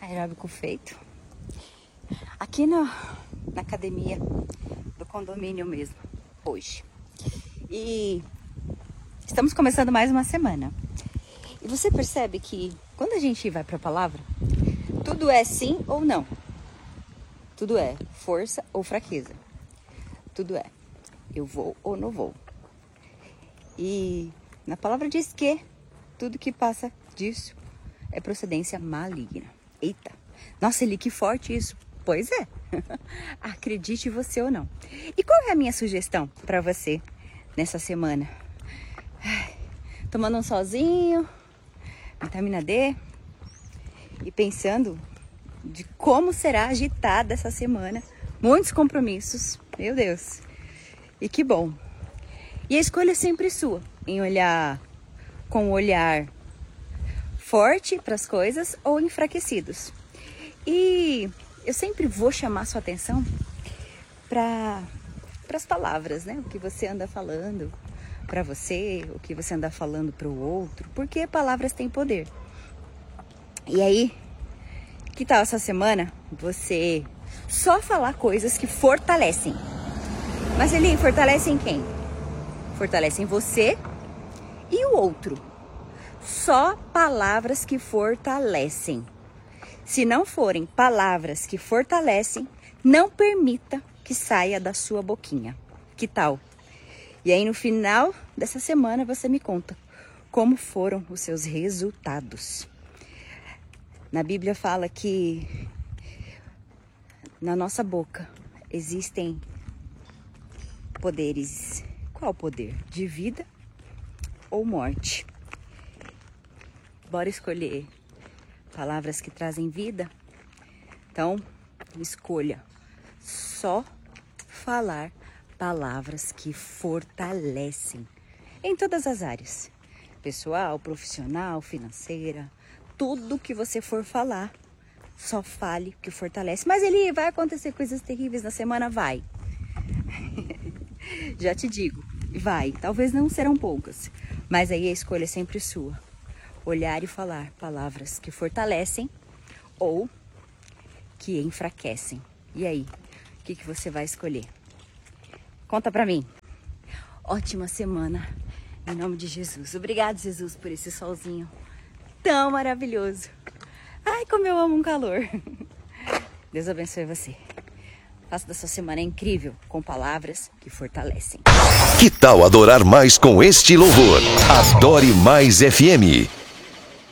aeróbico feito. Aqui na academia do condomínio mesmo, hoje. E estamos começando mais uma semana. E você percebe que quando a gente vai para a palavra, tudo é sim ou não. Tudo é força ou fraqueza. Tudo é eu vou ou não vou. E na palavra diz que tudo que passa disso é procedência maligna. Eita, nossa, Eli, que forte isso. Pois é, acredite você ou não. E qual é a minha sugestão para você nessa semana? Tomando um solzinho, vitamina D e pensando de como será agitada essa semana. Muitos compromissos, meu Deus. E que bom. E a escolha é sempre sua, em olhar com um olhar forte para as coisas ou enfraquecidos. E eu sempre vou chamar sua atenção para as palavras, né? O que você anda falando para você, o que você anda falando para o outro, porque palavras têm poder. E aí, que tal essa semana você só falar coisas que fortalecem? Mas Eli, fortalecem quem? Fortalecem você e o outro. Só palavras que fortalecem. Se não forem palavras que fortalecem, não permita que saia da sua boquinha. Que tal? E aí no final dessa semana você me conta como foram os seus resultados. Na Bíblia fala que na nossa boca existem poderes. Qual poder? De vida ou morte? Bora escolher palavras que trazem vida? Então, escolha só falar palavras que fortalecem em todas as áreas. Pessoal, profissional, financeira, tudo que você for falar, só fale o que fortalece. Mas Eli, vai acontecer coisas terríveis na semana? Vai. Já te digo, vai. Talvez não serão poucas, mas aí a escolha é sempre sua. Olhar e falar palavras que fortalecem ou que enfraquecem. E aí, o que você vai escolher? Conta pra mim. Ótima semana, em nome de Jesus. Obrigado, Jesus, por esse solzinho tão maravilhoso. Ai, como eu amo um calor. Deus abençoe você. Faça da sua semana incrível com palavras que fortalecem. Que tal adorar mais com este louvor? Adore Mais FM.